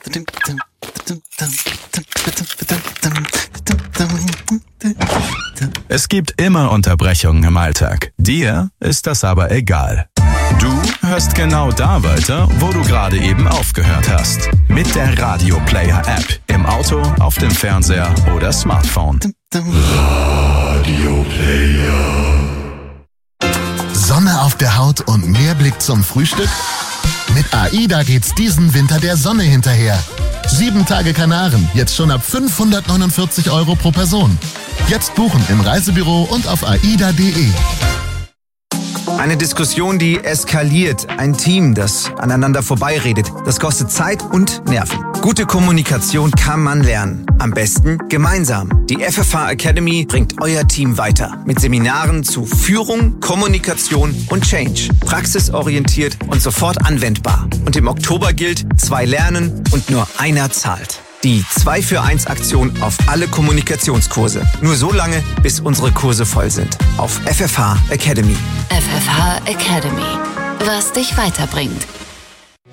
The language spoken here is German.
Es gibt immer Unterbrechungen im Alltag. Dir ist das aber egal. Du hörst genau da weiter, wo du gerade eben aufgehört hast. Mit der Radio Player App. Im Auto, auf dem Fernseher oder Smartphone. Radio Player. Sonne auf der Haut und mehr Blick zum Frühstück? Mit AIDA geht's diesen Winter der Sonne hinterher. 7 Tage Kanaren, jetzt schon ab 549 € pro Person. Jetzt buchen im Reisebüro und auf aida.de. Eine Diskussion, die eskaliert. Ein Team, das aneinander vorbeiredet. Das kostet Zeit und Nerven. Gute Kommunikation kann man lernen. Am besten gemeinsam. Die FFH Academy bringt euer Team weiter. Mit Seminaren zu Führung, Kommunikation und Change. Praxisorientiert und sofort anwendbar. Und im Oktober gilt: 2 lernen und nur einer zahlt. Die 2-für-1-Aktion auf alle Kommunikationskurse. Nur so lange, bis unsere Kurse voll sind. Auf FFH Academy. FFH Academy. Was dich weiterbringt.